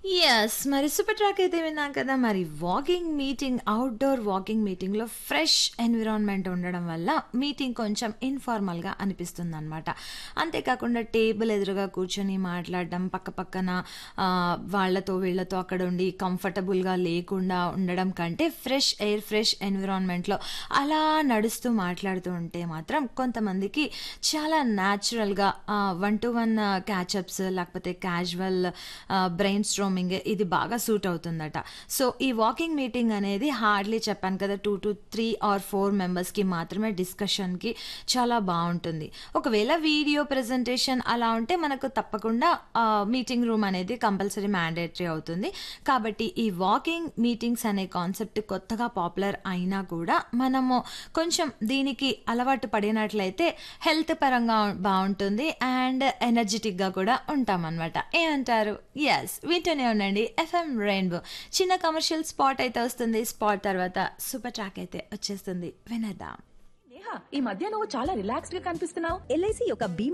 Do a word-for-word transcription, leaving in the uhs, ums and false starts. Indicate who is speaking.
Speaker 1: Yes. మరి super track అయితే విన్నాం కదా! మరి వాకింగ్ మీటింగ్, ఔట్‌డోర్ వాకింగ్ మీటింగ్‌లో ఫ్రెష్ ఎన్విరాన్మెంట్ ఉండడం వల్ల మీటింగ్ కొంచెం ఇన్ఫార్మల్‌గా అనిపిస్తుందనమాట. అంతేకాకుండా టేబుల్ ఎదురుగా కూర్చొని మాట్లాడడం, పక్క పక్కన ఆహ్, వాళ్ళతో వీళ్ళతో అక్కడ ఉండి కంఫర్టబుల్‌గా లేకుండా ఉండడం కంటే ఫ్రెష్ ఎయిర్, ఫ్రెష్ ఎన్విరాన్మెంట్‌లో అలా నడుస్తూ మాట్లాడుతూ ఉంటే మాత్రం కొంతమందికి చాలా న్యాచురల్‌గా ఆహ్, వన్ టు వన్ క్యాచప్స్ లేకపోతే క్యాజువల్ ఆహ్, బ్రెయిన్ స్ట్రోమింగ్ ఇది బాగా సూట్ అవుతుందట. సో, ఈ వాకింగ్ మీటింగ్ అనేది హార్డ్‌లీ చెప్పాను కదా! Two to three are four మెంబర్స్‌కి మాత్రమే డిస్కషన్‌కి చాలా బావుంటుంది. ఒకవేళ వీడియో ప్రెజెంటేషన్ అలా ఉంటే మనకు తప్పకుండా ఆహ్, మీటింగ్ రూమ్ అనేది కంపల్సరీ మ్యాండేటరీ అవుతుంది. కాబట్టి ఈ వాకింగ్ మీటింగ్స్ అనే కాన్సెప్ట్ కొత్తగా పాపులర్ అయినా కూడా మనము కొంచెం దీనికి అలవాటు పడినట్లయితే హెల్త్ పరంగా బావుంటుంది. అండ్ ఎనర్జిటిక్‌గా కూడా ఉంటామనమాట. ఏమంటారు? యెస్. వింటూనే ఉండండి ఎఫ్ఎం రెయిన్బో. చిన్న కమర్షియల్ స్పాట్ అయితే వస్తుంది. స్పాట్ తర్వాత సూపర్ ట్రాక్ అయితే వచ్చేస్తుంది. వినేద్దాం.
Speaker 2: నేహా, ఈ మధ్య నువ్వు చాలా రిలాక్స్డ్ గా కనిపిస్తున్నావు.
Speaker 3: ఎల్ఐసి యొక్క బీమా